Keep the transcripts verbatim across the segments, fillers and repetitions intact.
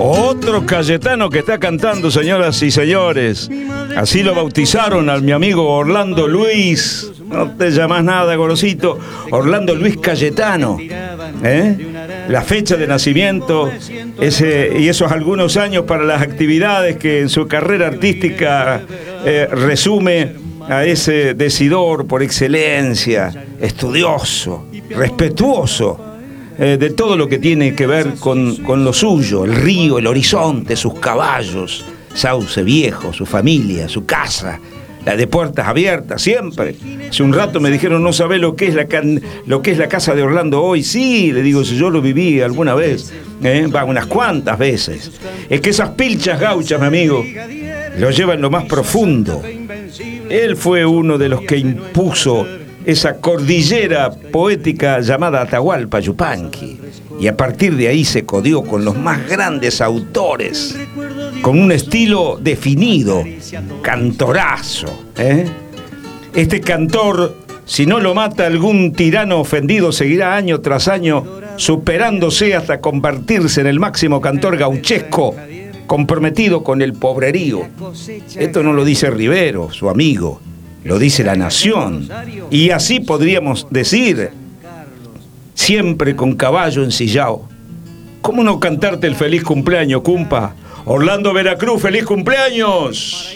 Otro Cayetano que está cantando, señoras y señores. Así lo bautizaron al mi amigo Orlando Luis. No te llamas nada, Gorosito. Orlando Luis Cayetano. ¿Eh? La fecha de nacimiento ese, y esos algunos años para las actividades que en su carrera artística eh, resume a ese decidor por excelencia, estudioso, respetuoso eh, de todo lo que tiene que ver con, con lo suyo, el río, el horizonte, sus caballos, Sauce Viejo, su familia, su casa, la de puertas abiertas, siempre. Hace un rato me dijeron, no sabés lo que es la, can, lo que es la casa de Orlando hoy. Sí, le digo, si yo lo viví alguna vez, ¿eh? Va, unas cuantas veces. Es que esas pilchas gauchas, mi amigo, lo llevan lo más profundo. Él fue uno de los que impuso esa cordillera poética llamada Atahualpa Yupanqui, y a partir de ahí se codió con los más grandes autores, con un estilo definido, cantorazo, ¿eh? Este cantor, si no lo mata algún tirano ofendido, seguirá año tras año superándose hasta convertirse en el máximo cantor gauchesco, comprometido con el pobrerío. Esto no lo dice Rivero, su amigo, lo dice La Nación. Y así podríamos decir, siempre con caballo ensillado. ¿Cómo no cantarte el feliz cumpleaños, cumpa? Orlando Veracruz, feliz cumpleaños.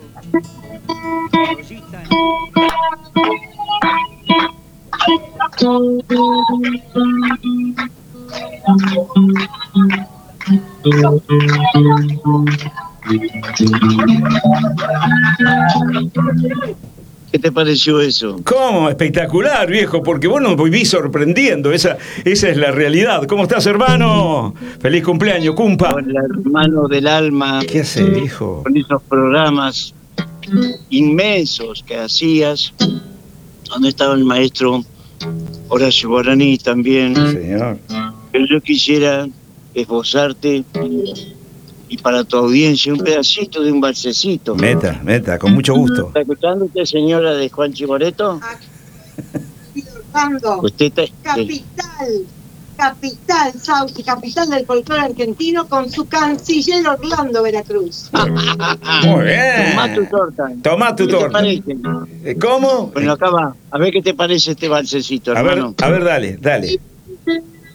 ¿Qué te pareció eso? ¿Cómo? Espectacular, viejo, porque vos nos vivís sorprendiendo, esa, esa es la realidad. ¿Cómo estás, hermano? Feliz cumpleaños, cumpa. Hola, hermano del alma. ¿Qué hace, viejo? Con esos programas inmensos que hacías, donde estaba el maestro Horacio Guaraní también. Señor. Pero yo quisiera esbozarte, y para tu audiencia, un pedacito de un balsecito. Meta, meta, con mucho gusto. ¿Está escuchando usted, señora de Juan Chigoreto? Usted está... Capital, capital, Sauce, capital del folclore argentino, con su canciller Orlando Veracruz. Muy bien. Tomá tu torta. Tomá tu ¿Qué torta. te parece? ¿Cómo? Bueno, acá va. A ver qué te parece este balsecito, A ver, hermano. a ver, dale, dale.